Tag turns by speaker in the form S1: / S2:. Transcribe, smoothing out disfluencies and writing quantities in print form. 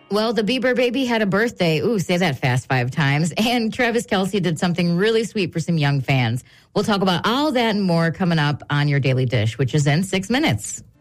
S1: Well, the Bieber baby had a birthday. Ooh, say that fast 5 times. And Travis Kelce did something really sweet for some young fans. We'll talk about all that and more coming up on Your Daily Dish, which is in 6 minutes.